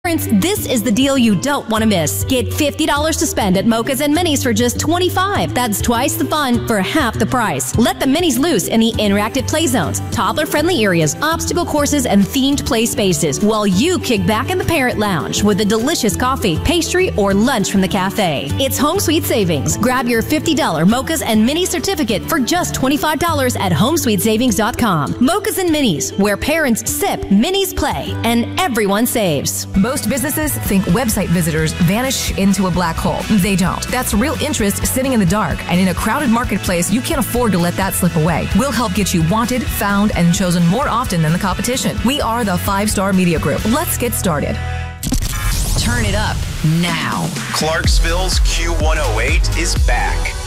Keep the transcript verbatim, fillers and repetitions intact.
This is the deal you don't want to miss. Get fifty dollars to spend at Mocha's and Minis for just twenty-five dollars. That's twice the fun for half the price. Let the Minis loose in the interactive play zones, toddler-friendly areas, obstacle courses, and themed play spaces, while you kick back in the parent lounge with a delicious coffee, pastry, or lunch from the cafe. It's home sweet savings. Grab your fifty dollars Mocha's and Minis certificate for just twenty-five dollars at home sweet savings dot com. Mocha's and Minis, where parents sip, Minis play, and everyone saves. Most businesses think website visitors vanish into a black hole. They don't. That's real interest sitting in the dark. And in a crowded marketplace, you can't afford to let that slip away. We'll help get you wanted, found, and chosen more often than the competition. We are the Five Star Media Group. Let's get started. Turn it up now. Clarksville's Q one oh eight is back.